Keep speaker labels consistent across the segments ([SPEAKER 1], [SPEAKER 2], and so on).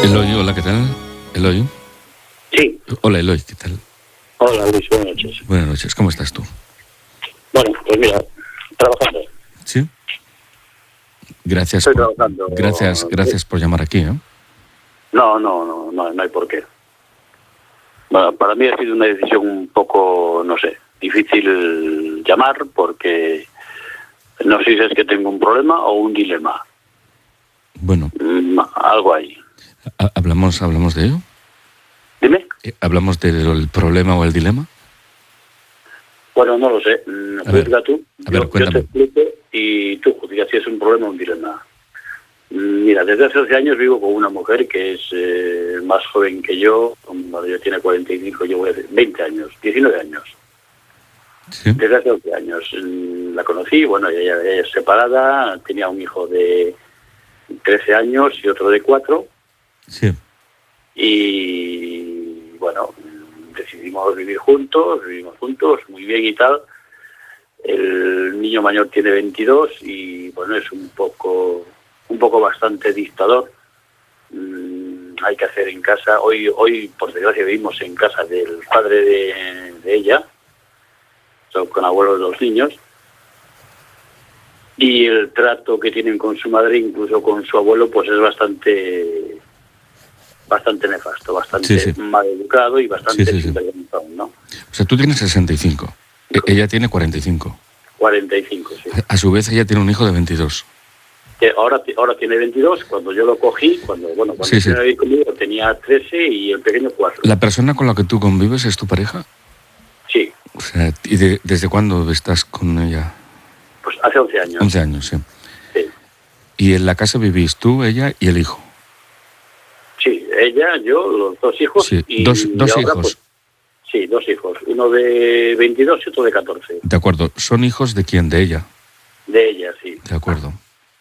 [SPEAKER 1] Eloy, hola, ¿qué tal? Eloy.
[SPEAKER 2] Sí.
[SPEAKER 1] Hola, Eloy, ¿qué tal?
[SPEAKER 2] Hola, Luis, buenas noches.
[SPEAKER 1] Buenas noches, ¿cómo estás tú?
[SPEAKER 2] Bueno, pues mira, trabajando.
[SPEAKER 1] ¿Sí? Gracias
[SPEAKER 2] Estoy trabajando.
[SPEAKER 1] Gracias por llamar aquí, ¿eh?
[SPEAKER 2] No hay por qué. Bueno, para mí ha sido una decisión un poco, no sé, difícil llamar porque no sé si es que tengo un problema o un dilema.
[SPEAKER 1] Bueno.
[SPEAKER 2] Algo ahí.
[SPEAKER 1] ¿Hablamos de ello?
[SPEAKER 2] Dime.
[SPEAKER 1] ¿Hablamos del problema o el dilema?
[SPEAKER 2] Bueno, no lo sé. Juzga tú.
[SPEAKER 1] Cuéntame.
[SPEAKER 2] Yo te explico y tú juzgas si es un problema o un dilema. Mira, desde hace 11 años vivo con una mujer que es más joven que yo. Cuando ella tiene 45, yo voy a decir 20 años, 19 años.
[SPEAKER 1] ¿Sí?
[SPEAKER 2] Desde hace 11 años. La conocí, bueno, ella es separada, tenía un hijo de 13 años y otro de 4.
[SPEAKER 1] Sí.
[SPEAKER 2] Y bueno, decidimos vivimos juntos, muy bien y tal. El niño mayor tiene 22 y bueno, es un poco bastante dictador. Hay que hacer en casa. Hoy por desgracia vivimos en casa del padre de ella, con abuelos de los niños, y el trato que tienen con su madre, incluso con su abuelo, pues es bastante nefasto, bastante mal educado y bastante sinvergüenza, ¿no?
[SPEAKER 1] O sea, tú tienes 65, ella tiene 45.
[SPEAKER 2] 45, sí.
[SPEAKER 1] A su vez ella tiene un hijo de 22.
[SPEAKER 2] Ahora tiene 22, cuando yo lo cogí, cuando vivir conmigo tenía 13 y el pequeño 4.
[SPEAKER 1] ¿La persona con la que tú convives es tu pareja?
[SPEAKER 2] Sí.
[SPEAKER 1] O sea, ¿y desde cuándo estás con ella?
[SPEAKER 2] Pues hace 11 años.
[SPEAKER 1] 11 años, sí.
[SPEAKER 2] Sí.
[SPEAKER 1] ¿Y en la casa vivís tú, ella y el hijo?
[SPEAKER 2] Sí, ella, yo, los 2 hijos.
[SPEAKER 1] Sí,
[SPEAKER 2] y
[SPEAKER 1] dos
[SPEAKER 2] ahora,
[SPEAKER 1] hijos.
[SPEAKER 2] Pues, sí, 2 hijos. Uno de 22 y otro de 14.
[SPEAKER 1] De acuerdo. ¿Son hijos de quién? ¿De ella?
[SPEAKER 2] De ella, sí.
[SPEAKER 1] De acuerdo.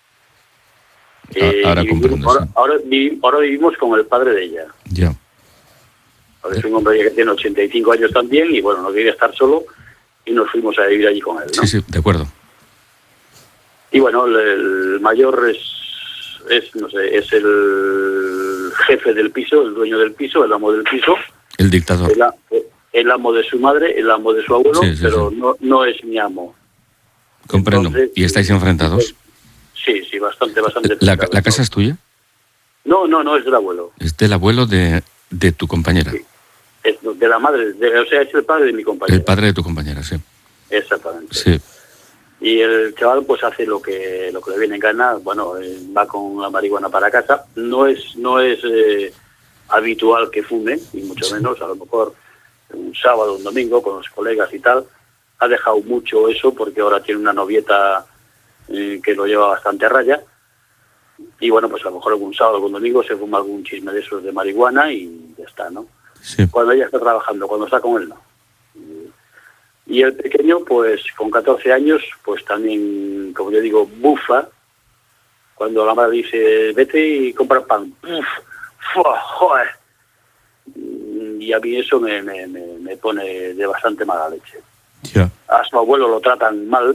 [SPEAKER 1] Ahora comprendo.
[SPEAKER 2] Ahora vivimos con el padre de ella.
[SPEAKER 1] Ya.
[SPEAKER 2] Es un hombre que tiene 85 años también y bueno, no quería estar solo y nos fuimos a vivir allí con él, ¿no?
[SPEAKER 1] Sí, de acuerdo.
[SPEAKER 2] Y bueno, el mayor es el jefe del piso, el dueño del piso, el amo del piso.
[SPEAKER 1] El dictador.
[SPEAKER 2] El amo de su madre, el amo de su abuelo, pero no es mi amo.
[SPEAKER 1] Comprendo.
[SPEAKER 2] Entonces,
[SPEAKER 1] ¿Y estáis enfrentados?
[SPEAKER 2] Sí, bastante.
[SPEAKER 1] ¿La casa es tuya?
[SPEAKER 2] No, es del abuelo.
[SPEAKER 1] Es del abuelo de tu compañera.
[SPEAKER 2] Sí. Es de la madre, o sea, es el padre de mi compañera.
[SPEAKER 1] El padre de tu compañera, sí.
[SPEAKER 2] Exactamente.
[SPEAKER 1] Sí.
[SPEAKER 2] Y el chaval pues hace lo que le viene en gana. Bueno, va con la marihuana para casa. No es habitual que fume, ni mucho menos. A lo mejor un sábado, un domingo, con los colegas y tal. Ha dejado mucho eso porque ahora tiene una novieta que lo lleva bastante a raya. Y bueno, pues a lo mejor algún sábado, algún domingo se fuma algún chisme de esos de marihuana y ya está, ¿no?
[SPEAKER 1] Sí.
[SPEAKER 2] Cuando ella está trabajando, cuando está con él, no. Y el pequeño, pues con 14 años, pues también, como yo digo, bufa. Cuando la madre dice, vete y compra pan. ¡Uf! ¡Joder! Y a mí eso me pone de bastante mala leche.
[SPEAKER 1] Ya.
[SPEAKER 2] A su abuelo lo tratan mal,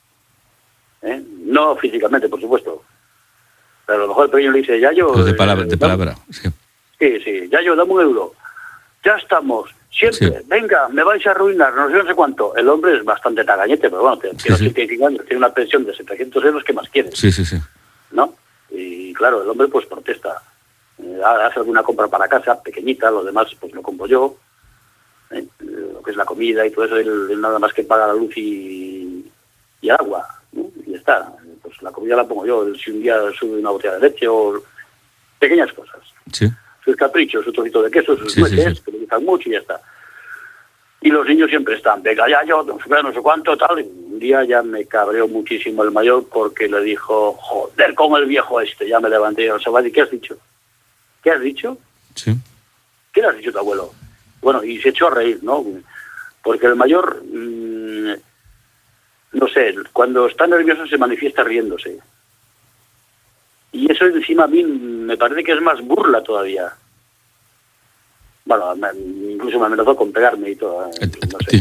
[SPEAKER 2] no físicamente, por supuesto. Pero a lo mejor el pequeño le dice, Yayo...
[SPEAKER 1] Pero de palabra, sí.
[SPEAKER 2] Sí, Yayo, dame un euro. Ya estamos, siempre, venga, me vais a arruinar, no sé cuánto. El hombre es bastante tagañete, pero bueno, tiene 85 años, tiene una pensión de 700 euros, ¿qué más quieres?
[SPEAKER 1] Sí.
[SPEAKER 2] ¿No? Y claro, el hombre pues protesta. Hace alguna compra para casa, pequeñita, lo demás pues lo compro yo. Lo que es la comida y todo eso, él nada más que paga la luz y el agua, ¿no? Y ya está. Pues la comida la pongo yo, si un día sube una botella de leche o pequeñas cosas.
[SPEAKER 1] Sí.
[SPEAKER 2] Sus caprichos, su trocito de queso, sus nueces, que le gustan mucho y ya está. Y los niños siempre están, venga, ya yo, no sé cuánto, tal. Y un día ya me cabreó muchísimo el mayor porque le dijo, joder con el viejo este. Ya me levanté y dije, ¿qué has dicho? ¿Qué has dicho?
[SPEAKER 1] Sí.
[SPEAKER 2] ¿Qué le has dicho tu abuelo? Bueno, y se echó a reír, ¿no? Porque el mayor, no sé, cuando está nervioso se manifiesta riéndose. Y eso encima a mí me parece que es más burla todavía. Bueno, incluso me amenazó con pegarme y todo. No sé.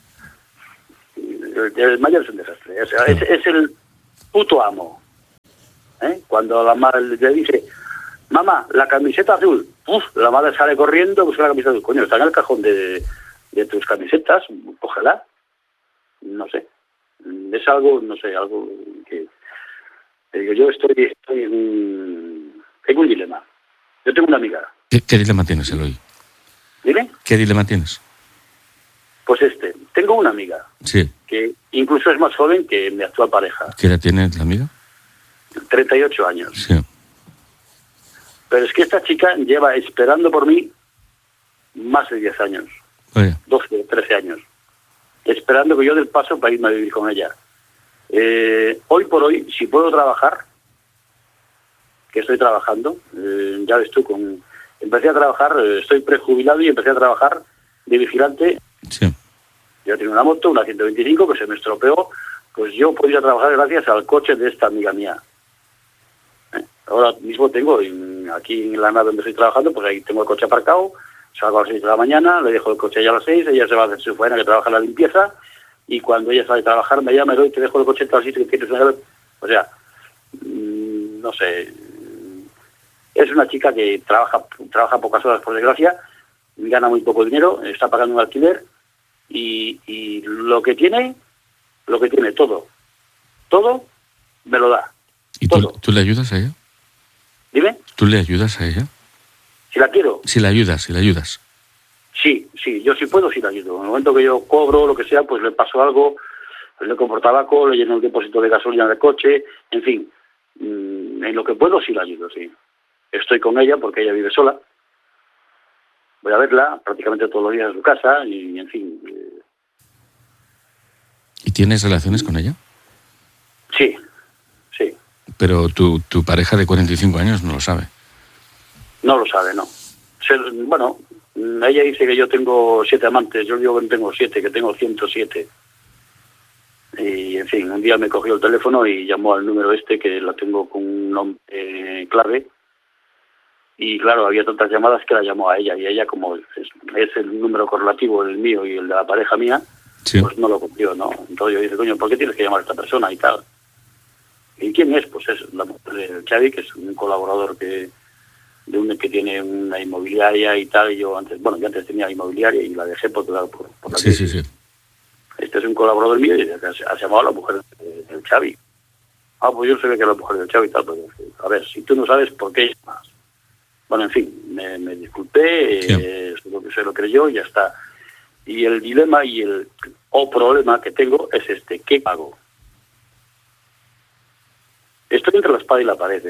[SPEAKER 2] El mayor es un desastre. O sea, es el puto amo. Cuando la madre le dice, mamá, la camiseta azul. Uf, la madre sale corriendo, busca la camiseta azul. Coño, está en el cajón de tus camisetas, cógela. No sé. Es algo, no sé, algo que... Digo, yo estoy tengo un dilema. Yo tengo una amiga.
[SPEAKER 1] ¿Qué dilema tienes, Eloy?
[SPEAKER 2] ¿Dime?
[SPEAKER 1] ¿Qué dilema tienes?
[SPEAKER 2] Pues tengo una amiga.
[SPEAKER 1] Sí.
[SPEAKER 2] Que incluso es más joven que mi actual pareja.
[SPEAKER 1] ¿Qué edad tiene la amiga?
[SPEAKER 2] 38 años.
[SPEAKER 1] Sí.
[SPEAKER 2] Pero es que esta chica lleva esperando por mí más de 10 años.
[SPEAKER 1] Oye.
[SPEAKER 2] 12, 13 años. Esperando que yo dé el paso para irme a vivir con ella. Hoy por hoy, si puedo trabajar, que estoy trabajando, ya ves tú, empecé a trabajar, estoy prejubilado y empecé a trabajar de vigilante.
[SPEAKER 1] Sí.
[SPEAKER 2] Yo tenía una moto, una 125, que se me estropeó, pues yo puedo ir a trabajar gracias al coche de esta amiga mía. Ahora mismo tengo, aquí en la nave donde estoy trabajando, pues ahí tengo el coche aparcado, salgo a las 6 de la mañana, le dejo el coche ya a las 6, ella se va a hacer su faena, que trabaja en la limpieza, y cuando ella sale a trabajar me llama, y te dejo el coche en tal sitio que tienes una llave. O sea, no sé, es una chica que trabaja pocas horas, por desgracia, gana muy poco dinero, está pagando un alquiler, y lo que tiene todo me lo da.
[SPEAKER 1] ¿Y tú le ayudas a ella?
[SPEAKER 2] ¿Dime?
[SPEAKER 1] ¿Tú le ayudas a ella?
[SPEAKER 2] Si la quiero.
[SPEAKER 1] Si la ayudas.
[SPEAKER 2] Sí, yo si puedo, sí la ayudo. En el momento que yo cobro, lo que sea, pues le paso algo, le compro tabaco, le lleno el depósito de gasolina del coche, en fin. En lo que puedo, sí la ayudo, sí. Estoy con ella porque ella vive sola. Voy a verla prácticamente todos los días en su casa y, en fin.
[SPEAKER 1] ¿Y tienes relaciones con ella?
[SPEAKER 2] Sí.
[SPEAKER 1] Pero tu pareja de 45 años no lo sabe.
[SPEAKER 2] No lo sabe, no. Bueno, ella dice que yo tengo 7 amantes, yo digo que no tengo 7, que tengo 107. Y, en fin, un día me cogió el teléfono y llamó al número que la tengo con un nombre clave. Y claro, había tantas llamadas que la llamó a ella. Y ella, como es el número correlativo, el mío y el de la pareja mía, sí, pues no lo cogió, ¿no? Entonces yo dije, coño, ¿por qué tienes que llamar a esta persona y tal? ¿Y quién es? Pues es la mujer de Xavi, que es un colaborador que tiene una inmobiliaria y tal. Y yo antes tenía inmobiliaria y la dejé por la
[SPEAKER 1] sí.
[SPEAKER 2] Este es un colaborador mío y has llamado a la mujer del Xavi. Pues yo sé que es la mujer del Xavi y tal, pero a ver, si tú no sabes por qué más. Bueno, en fin, me disculpé, sí. Se lo creyó y ya está. Y el dilema y el problema que tengo es ¿qué hago? Estoy entre la espada y la pared.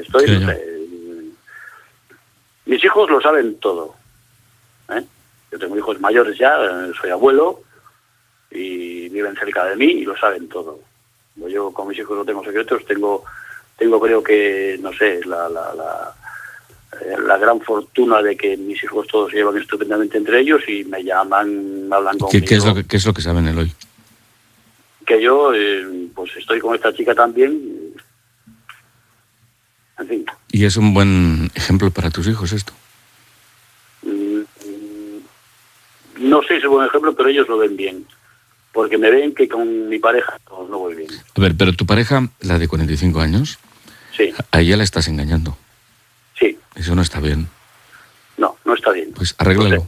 [SPEAKER 2] Mis hijos lo saben todo. Yo tengo hijos mayores ya, soy abuelo y viven cerca de mí y lo saben todo. Yo con mis hijos no tengo secretos, tengo creo que, no sé, la gran fortuna de que mis hijos todos se llevan estupendamente entre ellos y me llaman, me hablan conmigo.
[SPEAKER 1] ¿Qué es lo que saben, Eloy?
[SPEAKER 2] Que yo, pues estoy con esta chica también. En fin.
[SPEAKER 1] ¿Y es un buen ejemplo para tus hijos esto?
[SPEAKER 2] No sé si es un buen ejemplo, pero ellos lo ven bien. Porque me ven que con mi pareja no voy bien.
[SPEAKER 1] A ver, pero tu pareja, la de 45 años,
[SPEAKER 2] sí,
[SPEAKER 1] a ella la estás engañando.
[SPEAKER 2] Sí.
[SPEAKER 1] Eso no está bien.
[SPEAKER 2] No está bien.
[SPEAKER 1] Pues arréglalo.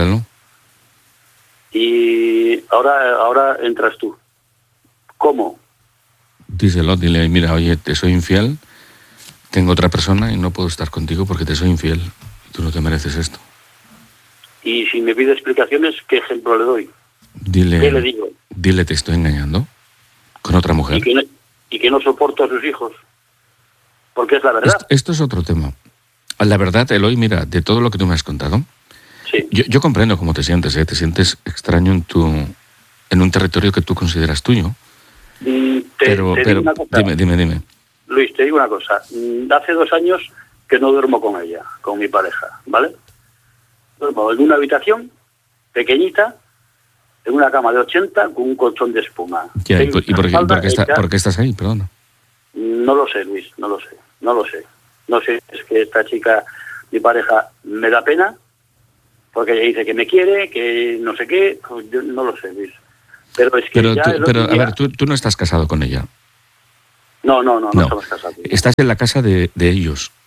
[SPEAKER 2] Y ahora entras tú. ¿Cómo?
[SPEAKER 1] Dile, mira, oye, te soy infiel, tengo otra persona y no puedo estar contigo porque te soy infiel. Tú no te mereces esto.
[SPEAKER 2] Y si me pide explicaciones, ¿qué ejemplo le doy? ¿Qué le digo?
[SPEAKER 1] Dile, te estoy engañando con otra mujer.
[SPEAKER 2] Y que no soporto a sus hijos. Porque es la verdad.
[SPEAKER 1] Esto es otro tema. La verdad, Eloy, mira, de todo lo que tú me has contado,
[SPEAKER 2] sí,
[SPEAKER 1] yo comprendo cómo te sientes, te sientes extraño en un territorio que tú consideras tuyo. Pero
[SPEAKER 2] una cosa,
[SPEAKER 1] dime.
[SPEAKER 2] Luis, te digo una cosa. Hace 2 años que no duermo con ella, con mi pareja, ¿vale? Duermo en una habitación pequeñita, en una cama de 80 con un colchón de espuma.
[SPEAKER 1] ¿Y por qué estás ahí? Perdona.
[SPEAKER 2] No lo sé, Luis, no lo sé. No sé, es que esta chica, mi pareja, me da pena, porque ella dice que me quiere, que no sé qué, pues yo no lo sé, Luis. Pero es que
[SPEAKER 1] a ver, tú no estás casado con ella.
[SPEAKER 2] No estamos casados.
[SPEAKER 1] Estás en la casa de ellos.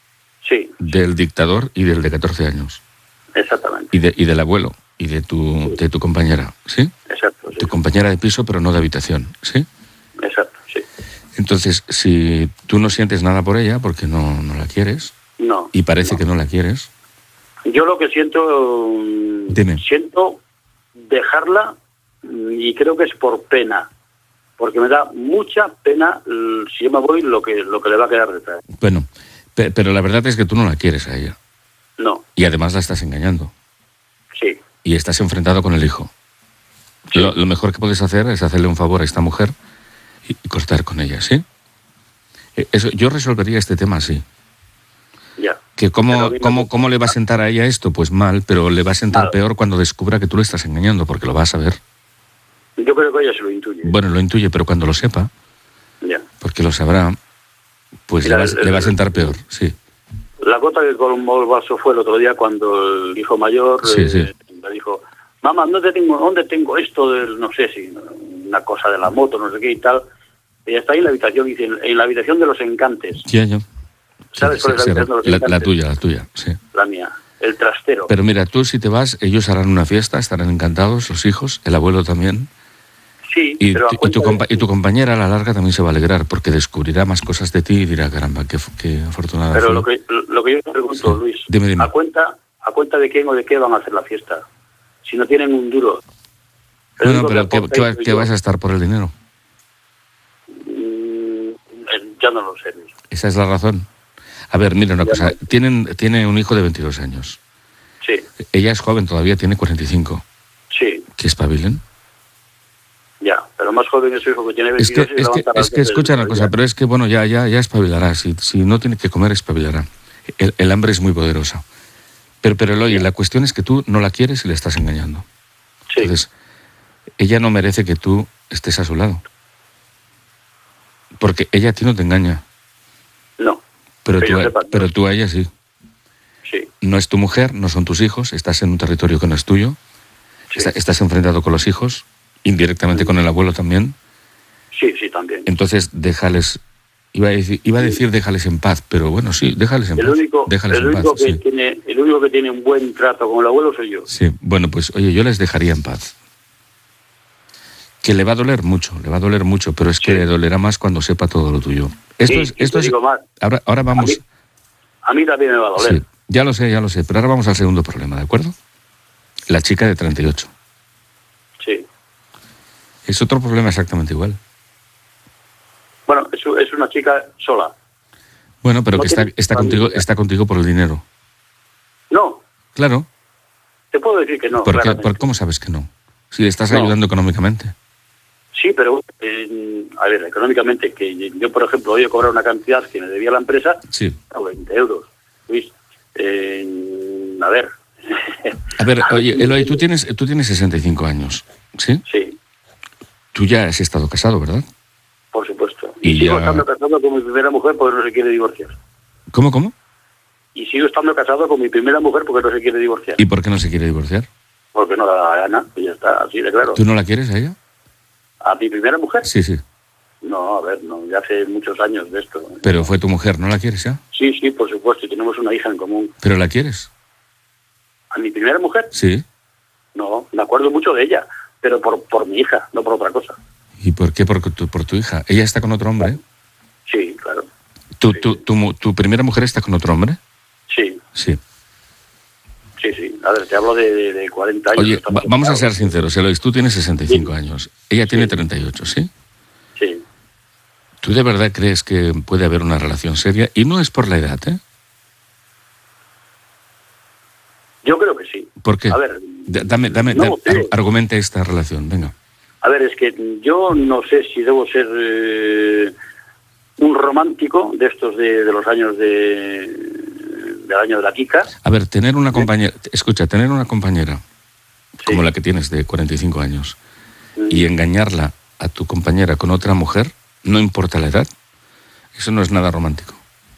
[SPEAKER 2] Sí.
[SPEAKER 1] Del dictador y del de 14 años.
[SPEAKER 2] Exactamente.
[SPEAKER 1] Y del abuelo y de tu compañera, ¿sí?
[SPEAKER 2] Exacto. Sí.
[SPEAKER 1] Tu compañera de piso, pero no de habitación, ¿sí?
[SPEAKER 2] Exacto, sí.
[SPEAKER 1] Entonces, si tú no sientes nada por ella, porque no la quieres,
[SPEAKER 2] No.
[SPEAKER 1] y parece que no la quieres...
[SPEAKER 2] Yo lo que siento...
[SPEAKER 1] Dime.
[SPEAKER 2] Siento dejarla y creo que es por pena. Porque me da mucha pena si yo me voy lo que le va a quedar detrás.
[SPEAKER 1] Bueno, pero la verdad es que tú no la quieres a ella.
[SPEAKER 2] No.
[SPEAKER 1] Y además la estás engañando.
[SPEAKER 2] Sí.
[SPEAKER 1] Y estás enfrentado con el hijo.
[SPEAKER 2] Sí.
[SPEAKER 1] Lo mejor que puedes hacer es hacerle un favor a esta mujer y cortar con ella, ¿sí? Eso, yo resolvería este tema así.
[SPEAKER 2] Ya.
[SPEAKER 1] Que ¿cómo le va a sentar a ella esto? Pues mal, pero le va a sentar
[SPEAKER 2] mal.
[SPEAKER 1] Peor cuando descubra que tú le estás engañando, porque lo va a saber.
[SPEAKER 2] Yo creo que ella se lo intuye.
[SPEAKER 1] Bueno, lo intuye, pero cuando lo sepa,
[SPEAKER 2] Ya.
[SPEAKER 1] porque lo sabrá, pues
[SPEAKER 2] Mira,
[SPEAKER 1] le va a sentar peor, sí.
[SPEAKER 2] La gota que colmó el vaso fue el otro día cuando el hijo mayor
[SPEAKER 1] Sí.
[SPEAKER 2] me dijo, mamá, ¿dónde tengo esto del, no sé si, una cosa de la moto, no sé qué y tal? Ella está ahí en la habitación, dice, en la habitación de los encantes.
[SPEAKER 1] Ya.
[SPEAKER 2] ¿Sabes cuál es la habitación de los encantes?
[SPEAKER 1] La tuya, sí.
[SPEAKER 2] La mía, el trastero.
[SPEAKER 1] Pero mira, tú si te vas, ellos harán una fiesta, estarán encantados, los hijos, el abuelo también.
[SPEAKER 2] Sí,
[SPEAKER 1] Y,
[SPEAKER 2] pero
[SPEAKER 1] y tu compañera a la larga también se va a alegrar, porque descubrirá más cosas de ti y dirá, caramba, qué afortunada
[SPEAKER 2] pero
[SPEAKER 1] fui.
[SPEAKER 2] lo que yo te pregunto,
[SPEAKER 1] Sí.
[SPEAKER 2] Luis,
[SPEAKER 1] Dime.
[SPEAKER 2] ¿a cuenta de quién o de qué van a hacer la fiesta? Si no tienen un duro.
[SPEAKER 1] Bueno, pero ¿qué vas a estar por el dinero?
[SPEAKER 2] Ya no lo sé, Luis.
[SPEAKER 1] Esa es la razón. A ver, mira una cosa, tiene un hijo de 22 años.
[SPEAKER 2] Sí,
[SPEAKER 1] Ella es joven todavía, tiene 45.
[SPEAKER 2] sí,
[SPEAKER 1] ¿Que espabilen?
[SPEAKER 2] ya. Pero más joven es su hijo que tiene 22
[SPEAKER 1] Es que escucha una cosa, pero es que, bueno, ya espabilará. Si no tiene que comer, espabilará. El hambre es muy poderosa. Pero oye, la cuestión es que tú no la quieres y le estás engañando.
[SPEAKER 2] Sí.
[SPEAKER 1] Entonces, ella no merece que tú estés a su lado. Porque ella a ti no te engaña.
[SPEAKER 2] No.
[SPEAKER 1] Pero
[SPEAKER 2] Que yo sepa,
[SPEAKER 1] pero
[SPEAKER 2] no.
[SPEAKER 1] tú a ella sí.
[SPEAKER 2] Sí,
[SPEAKER 1] No es tu mujer, no son tus hijos, estás en un territorio que no es tuyo.
[SPEAKER 2] sí.
[SPEAKER 1] Estás enfrentado con los hijos, indirectamente con el abuelo también.
[SPEAKER 2] Sí, también.
[SPEAKER 1] Entonces, déjales... Iba a decir déjales en paz, pero bueno, sí, déjales en paz. Déjales en paz, sí.
[SPEAKER 2] El único que tiene un buen trato con el abuelo soy yo.
[SPEAKER 1] Sí, bueno, pues oye, yo les dejaría en paz. Que le va a doler mucho, pero es que
[SPEAKER 2] Sí.
[SPEAKER 1] le dolerá más cuando sepa todo lo tuyo.
[SPEAKER 2] Digo más.
[SPEAKER 1] Ahora vamos...
[SPEAKER 2] A mí también me va a doler.
[SPEAKER 1] Sí, ya lo sé, pero ahora vamos al segundo problema, ¿de acuerdo? La chica de 38.
[SPEAKER 2] Sí.
[SPEAKER 1] Es otro problema exactamente igual.
[SPEAKER 2] Bueno, es una chica sola.
[SPEAKER 1] Bueno, pero
[SPEAKER 2] No
[SPEAKER 1] que
[SPEAKER 2] tiene familia.
[SPEAKER 1] está contigo por el dinero.
[SPEAKER 2] No,
[SPEAKER 1] Claro.
[SPEAKER 2] te puedo decir que no.
[SPEAKER 1] ¿Por qué?
[SPEAKER 2] claramente.
[SPEAKER 1] ¿Cómo sabes que no? Si le estás
[SPEAKER 2] No.
[SPEAKER 1] ayudando económicamente.
[SPEAKER 2] Sí, pero, a ver, económicamente, que yo, por ejemplo, hoy he cobrado una cantidad que me debía la empresa,
[SPEAKER 1] Sí.
[SPEAKER 2] a 20 euros. Luis, a ver.
[SPEAKER 1] A ver, oye, Eloy, tú tienes 65 años, ¿sí?
[SPEAKER 2] Sí,
[SPEAKER 1] Tú ya has estado casado, ¿verdad?
[SPEAKER 2] por supuesto.
[SPEAKER 1] Y
[SPEAKER 2] Y sigo
[SPEAKER 1] ya-
[SPEAKER 2] estando casado con mi primera mujer porque no se quiere divorciar.
[SPEAKER 1] ¿Cómo?
[SPEAKER 2] Y sigo estando casado con mi primera mujer porque no se quiere divorciar.
[SPEAKER 1] ¿Y por qué no se quiere divorciar?
[SPEAKER 2] Porque no da la gana, y ya está, así de claro.
[SPEAKER 1] ¿Tú no la quieres a ella?
[SPEAKER 2] ¿A mi primera mujer?
[SPEAKER 1] Sí.
[SPEAKER 2] No, a ver, no, ya hace muchos años de esto.
[SPEAKER 1] Pero fue tu mujer, ¿no la quieres ya?
[SPEAKER 2] Sí, por supuesto, y tenemos una hija en común.
[SPEAKER 1] ¿Pero la quieres?
[SPEAKER 2] ¿A mi primera mujer?
[SPEAKER 1] Sí.
[SPEAKER 2] No, me acuerdo mucho de ella, pero por mi hija, no por otra cosa.
[SPEAKER 1] ¿Y por qué? Por tu hija. ¿Ella está con otro hombre?
[SPEAKER 2] Sí, claro.
[SPEAKER 1] ¿Tu primera mujer está con otro hombre?
[SPEAKER 2] Sí.
[SPEAKER 1] Sí.
[SPEAKER 2] A ver, te hablo de 40 años.
[SPEAKER 1] Oye, vamos a ser sinceros, Eloy, tú tienes 65 años, ella tiene 38, ¿sí?
[SPEAKER 2] Sí.
[SPEAKER 1] ¿Tú de verdad crees que puede haber una relación seria? Y no es por la edad, ¿eh?
[SPEAKER 2] Yo creo que sí.
[SPEAKER 1] ¿Por qué?
[SPEAKER 2] A ver,
[SPEAKER 1] Argumente esta relación, venga.
[SPEAKER 2] A ver, es que yo no sé si debo ser un romántico de estos de los años del año de la Kika.
[SPEAKER 1] A ver, tener una compañera como la que tienes de 45 años y engañarla a tu compañera con otra mujer, no importa la edad, eso no es nada romántico.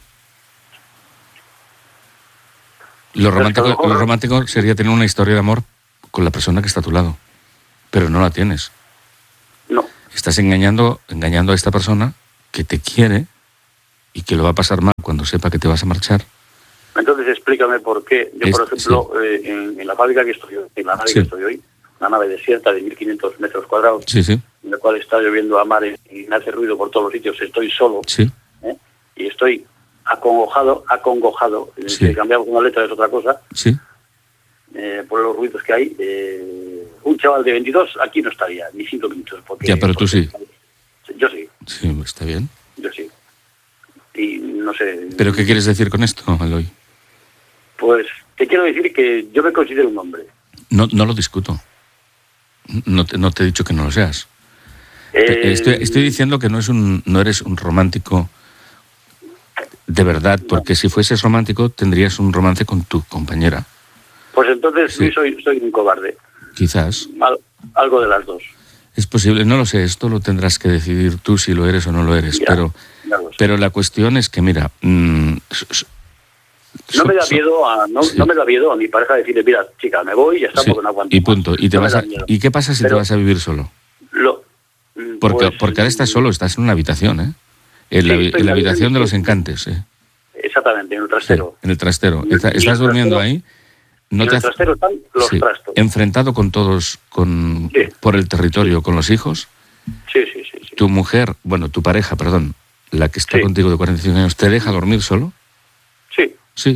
[SPEAKER 1] Lo romántico sería tener una historia de amor con la persona que está a tu lado, pero no la tienes.
[SPEAKER 2] No.
[SPEAKER 1] Estás engañando a esta persona que te quiere y que lo va a pasar mal cuando sepa que te vas a marchar
[SPEAKER 2] Entonces explícame por qué. Yo, por ejemplo, en la fábrica que estoy hoy, en la nave que estoy hoy, una nave desierta de 1.500 metros cuadrados, en la cual está lloviendo a mares y me hace ruido por todos los sitios, estoy solo, y estoy acongojado, si cambiar alguna letra es otra cosa, por los ruidos que hay. Un chaval de 22 aquí no estaría, ni 5 minutos.
[SPEAKER 1] Ya, pero tú sí.
[SPEAKER 2] Yo sí.
[SPEAKER 1] Sí, está bien.
[SPEAKER 2] Yo sí. Y no sé...
[SPEAKER 1] ¿Pero qué quieres decir con esto, Eloy?
[SPEAKER 2] Pues te quiero decir que yo me considero un hombre.
[SPEAKER 1] No lo discuto. No te he dicho que no lo seas. Estoy diciendo que no eres un romántico de verdad, porque si fueses romántico tendrías un romance con tu compañera.
[SPEAKER 2] Pues entonces soy un cobarde.
[SPEAKER 1] Quizás.
[SPEAKER 2] Algo de las dos.
[SPEAKER 1] Es posible, no lo sé, esto lo tendrás que decidir tú si lo eres o no lo eres, pero la cuestión es que, mira... no
[SPEAKER 2] me da miedo a mi pareja decirle, mira, chica, me voy y ya está, porque no aguanto.
[SPEAKER 1] Y punto. ¿Y qué pasa si te vas a vivir solo? Porque ahora estás solo, estás en una habitación, ¿eh? En la habitación de los encantes, ¿eh?
[SPEAKER 2] Exactamente, en el trastero.
[SPEAKER 1] En el trastero. ¿Estás durmiendo ahí?
[SPEAKER 2] En el trastero están los trastos.
[SPEAKER 1] ¿Enfrentado con todos, por el territorio, con los hijos?
[SPEAKER 2] Sí.
[SPEAKER 1] Tu mujer, tu pareja, perdón, la que está contigo de 45 años, ¿te deja dormir solo?
[SPEAKER 2] Sí.
[SPEAKER 1] Sí.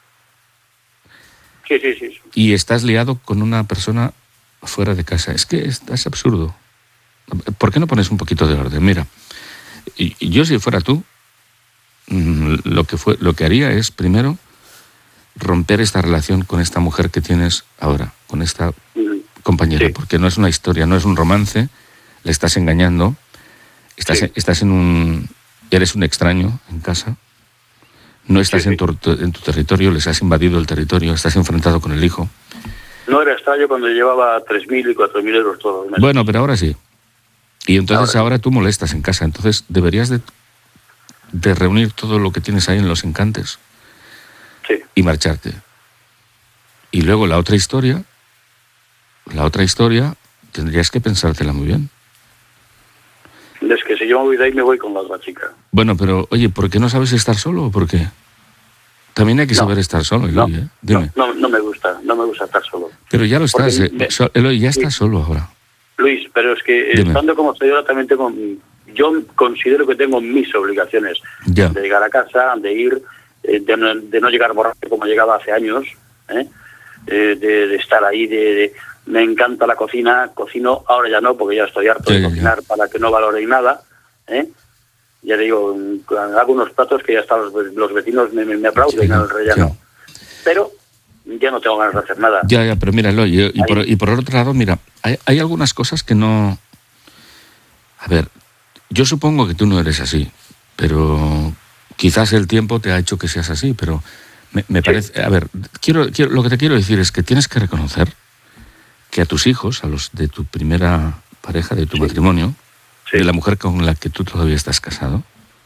[SPEAKER 2] Sí.
[SPEAKER 1] Y estás liado con una persona fuera de casa. Es que es absurdo. ¿Por qué no pones un poquito de orden? Mira, yo si fuera tú, lo que haría es, primero, romper esta relación con esta mujer que tienes ahora, con esta compañera, porque no es una historia, no es un romance, le estás engañando, eres un extraño en casa, no estás en tu territorio, les has invadido el territorio, estás enfrentado con el hijo. No
[SPEAKER 2] era extraño cuando llevaba 3.000 y 4.000 euros todos los meses.
[SPEAKER 1] Bueno, pero ahora sí. Y entonces ahora tú molestas en casa, entonces deberías de reunir todo lo que tienes ahí en los encantes y marcharte. Y luego la otra historia tendrías que pensártela muy bien.
[SPEAKER 2] Es que si yo me voy de ahí me voy con la otra chica.
[SPEAKER 1] Bueno, pero oye, ¿por qué no sabes estar solo o por qué? También hay que saber estar solo, Eloy, ¿eh? Dime.
[SPEAKER 2] No me gusta estar solo.
[SPEAKER 1] Pero ya lo estás, Eloy, ya estás solo ahora.
[SPEAKER 2] Luis, pero es que estando como estoy ahora también yo considero que tengo mis obligaciones de llegar a casa, de ir, de no llegar borracho como llegaba hace años, de estar ahí, me encanta la cocina, cocino, ahora ya no, porque ya estoy harto de cocinar para que no valoren nada, ya digo, hago unos platos que ya hasta los vecinos me aplauden en el relleno, pero ya no tengo ganas de hacer nada.
[SPEAKER 1] Ya, pero mira, Eloy, y por otro lado, mira, hay algunas cosas que no... A ver, yo supongo que tú no eres así, pero quizás el tiempo te ha hecho que seas así, pero me parece... A ver, lo que te quiero decir es que tienes que reconocer que a tus hijos, a los de tu primera pareja, de tu matrimonio, de la mujer con la que tú todavía estás casado,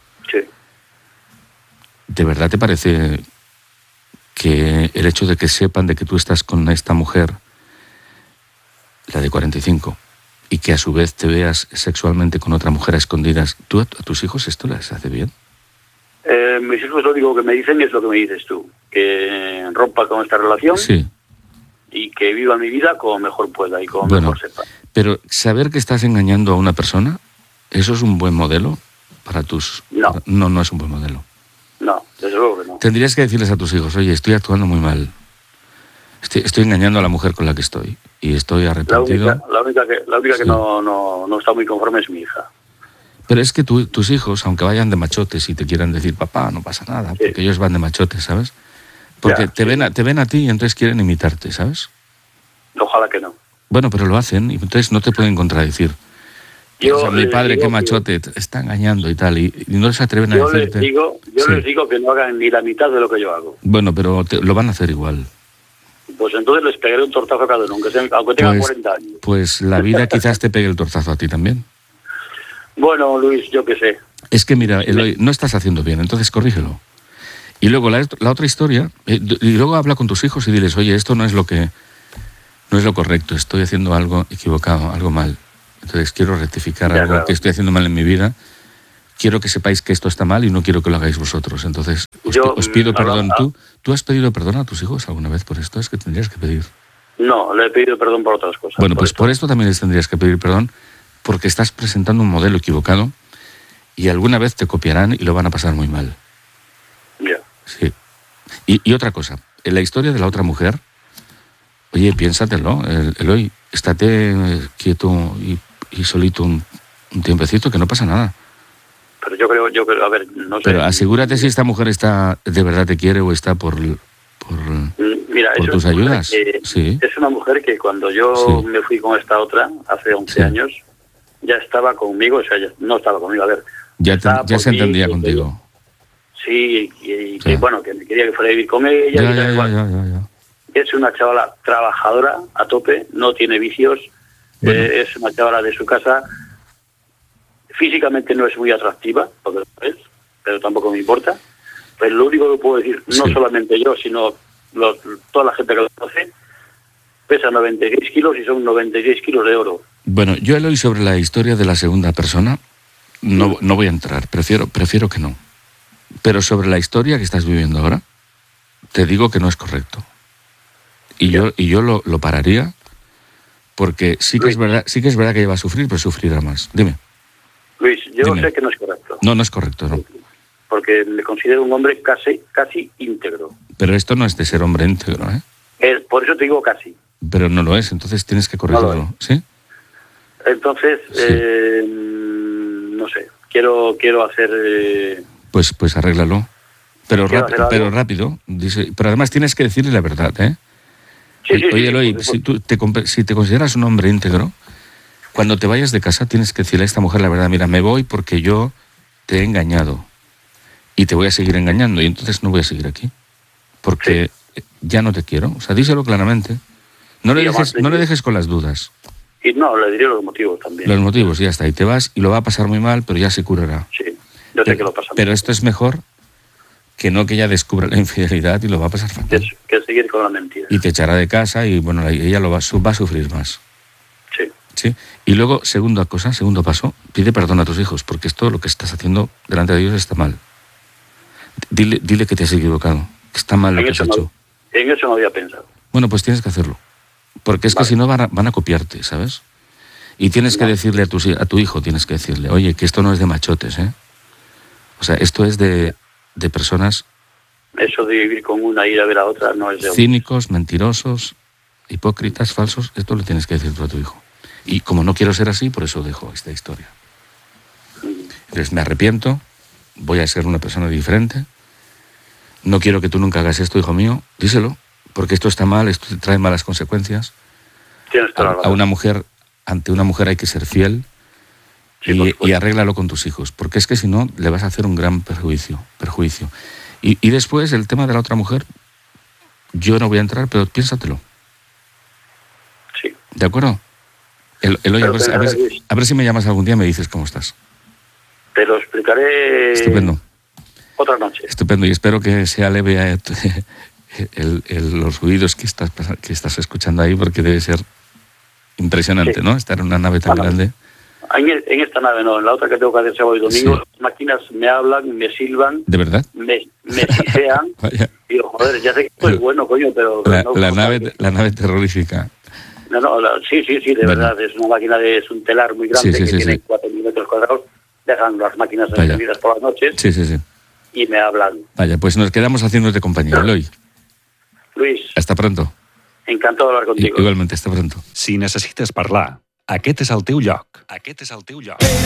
[SPEAKER 1] ¿de verdad te parece que el hecho de que sepan de que tú estás con esta mujer, la de 45, y que a su vez te veas sexualmente con otra mujer a escondidas, ¿tú a tus hijos esto les hace bien?
[SPEAKER 2] Mis hijos lo único que me dicen es lo que me dices tú, que rompa con esta relación y que viva mi vida como mejor pueda y como mejor sepa.
[SPEAKER 1] Pero saber que estás engañando a una persona, ¿eso es un buen modelo para tus...? No es un buen modelo.
[SPEAKER 2] No, desde luego que no.
[SPEAKER 1] Tendrías que decirles a tus hijos, oye, estoy actuando muy mal. Estoy engañando a la mujer con la que estoy y estoy arrepentido.
[SPEAKER 2] La única que no está muy conforme es mi hija.
[SPEAKER 1] Pero es que tus hijos, aunque vayan de machotes y te quieran decir, papá, no pasa nada, porque ellos van de machotes, ¿sabes? Porque te ven a ti y entonces quieren imitarte, ¿sabes?
[SPEAKER 2] Ojalá que no.
[SPEAKER 1] Bueno, pero lo hacen y entonces no te pueden contradecir. Mi padre, qué machote, está engañando y tal, y no se atreven a decirte...
[SPEAKER 2] Les digo que no hagan ni la mitad de lo que yo hago.
[SPEAKER 1] Bueno, pero lo van a hacer igual.
[SPEAKER 2] Pues entonces les pegaré un tortazo a cada uno, aunque tengan 40 años.
[SPEAKER 1] Pues la vida quizás te pegue el tortazo a ti también.
[SPEAKER 2] Bueno, Luis, yo qué sé.
[SPEAKER 1] Es que mira, Eloy, no estás haciendo bien, entonces corrígelo. Y luego la otra historia, y luego habla con tus hijos y diles, oye, esto no es lo correcto, estoy haciendo algo equivocado, algo mal. Entonces quiero rectificar algo que estoy haciendo mal en mi vida. Quiero que sepáis que esto está mal y no quiero que lo hagáis vosotros. Entonces, Os pido perdón. ¿Tú has pedido perdón a tus hijos alguna vez por esto? Es que tendrías que pedir.
[SPEAKER 2] No, le he pedido perdón por otras cosas.
[SPEAKER 1] Bueno, pues por esto también les tendrías que pedir perdón, porque estás presentando un modelo equivocado y alguna vez te copiarán y lo van a pasar muy mal.
[SPEAKER 2] Ya.
[SPEAKER 1] Sí. Y otra cosa, en la historia de la otra mujer, oye, piénsatelo, Eloy, estate quieto y solito un tiempecito, que no pasa nada.
[SPEAKER 2] Pero yo creo, a ver, no sé.
[SPEAKER 1] Pero asegúrate si esta mujer está de verdad te quiere o está por
[SPEAKER 2] Mira,
[SPEAKER 1] por tus ayudas. Sí.
[SPEAKER 2] Es una mujer que cuando yo me fui con esta otra, hace 11 años, ya estaba conmigo, o sea, no estaba conmigo, a ver.
[SPEAKER 1] Ya se entendía contigo.
[SPEAKER 2] Sí, y que bueno, que me quería que fuera a vivir con ella.
[SPEAKER 1] Ya.
[SPEAKER 2] Es una chavala trabajadora a tope, no tiene vicios, bueno. Es una chavala de su casa. Físicamente no es muy atractiva, porque lo es, pero tampoco me importa. Pero lo único que puedo decir, no solamente yo, sino toda la gente que lo conoce, pesa 96 kilos y son 96 kilos de oro.
[SPEAKER 1] Bueno, yo Eloy, sobre la historia de la segunda persona, no voy a entrar, prefiero que no. Pero sobre la historia que estás viviendo ahora, te digo que no es correcto. Y yo lo pararía, porque sí que es verdad que ella va a sufrir, pero sufrirá más. Dime.
[SPEAKER 2] Luis, yo sé que no es correcto.
[SPEAKER 1] No es correcto, no.
[SPEAKER 2] Porque me considero un hombre casi íntegro.
[SPEAKER 1] Pero esto no es de ser hombre íntegro, ¿eh?
[SPEAKER 2] Por eso te digo casi.
[SPEAKER 1] Pero no lo es, entonces tienes que corregirlo, ¿sí?
[SPEAKER 2] Entonces, no sé, quiero hacer...
[SPEAKER 1] Pues arréglalo. Pero rápido. Dice, pero además tienes que decirle la verdad, ¿eh? Oye, Eloy, si te consideras un hombre íntegro, cuando te vayas de casa tienes que decirle a esta mujer la verdad. Mira, me voy porque yo te he engañado y te voy a seguir engañando y entonces no voy a seguir aquí porque ya no te quiero. O sea, díselo claramente. No le dejes con las dudas.
[SPEAKER 2] Y no, le diré los motivos también.
[SPEAKER 1] Los motivos, ya está. Y te vas y lo va a pasar muy mal, pero ya se curará.
[SPEAKER 2] Sí, yo sé que lo pasa.
[SPEAKER 1] Pero esto es mejor que no que ella descubra la infidelidad y lo va a pasar fatal.
[SPEAKER 2] Que seguir con la mentira.
[SPEAKER 1] Y te echará de casa y bueno, ella va a sufrir más. Sí. Y luego, segundo paso, pide perdón a tus hijos, porque esto lo que estás haciendo delante de ellos está mal. Dile que te has equivocado, que está mal lo que has hecho.
[SPEAKER 2] En eso no había pensado.
[SPEAKER 1] Bueno, pues tienes que hacerlo. Porque es que si no van a copiarte, ¿sabes? Y tienes que decirle a tu hijo, tienes que decirle, oye, que esto no es de machotes, ¿eh? O sea, esto es de personas...
[SPEAKER 2] Eso de vivir con una y ir a ver a otra no es de...
[SPEAKER 1] Cínicos, mentirosos, hipócritas, falsos, esto lo tienes que decir tú a tu hijo. Y como no quiero ser así, por eso dejo esta historia. Entonces me arrepiento, voy a ser una persona diferente, no quiero que tú nunca hagas esto, hijo mío, díselo, porque esto está mal, esto te trae malas consecuencias. A una mujer, ante una mujer hay que ser fiel y arréglalo con tus hijos, porque es que si no le vas a hacer un gran perjuicio. Y después el tema de la otra mujer, yo no voy a entrar, pero piénsatelo.
[SPEAKER 2] Sí.
[SPEAKER 1] ¿De acuerdo? Eloy, a ver si me llamas algún día y me dices cómo estás.
[SPEAKER 2] Te lo explicaré.
[SPEAKER 1] Estupendo.
[SPEAKER 2] Otra noche.
[SPEAKER 1] Estupendo, y espero que sea leve los ruidos que estás escuchando ahí, porque debe ser impresionante, ¿no? Estar en una nave tan grande.
[SPEAKER 2] En esta nave no, en la otra que tengo que hacer sábado y domingo, las máquinas me hablan, me silban.
[SPEAKER 1] ¿De verdad?
[SPEAKER 2] Me sisean. Y digo, joder, ya sé que estoy bueno, coño, pero...
[SPEAKER 1] La nave terrorífica.
[SPEAKER 2] Sí, de verdad, es una máquina, es un telar muy grande que tiene 4.000 metros cuadrados, dejan las máquinas encendidas por las noches y me hablan.
[SPEAKER 1] Vaya, pues nos quedamos haciéndote compañía, Eloy.
[SPEAKER 2] Luis.
[SPEAKER 1] Hasta pronto.
[SPEAKER 2] Encantado de hablar contigo.
[SPEAKER 1] Igualmente, hasta pronto.
[SPEAKER 3] Si necessites parlar, aquest és el teu lloc.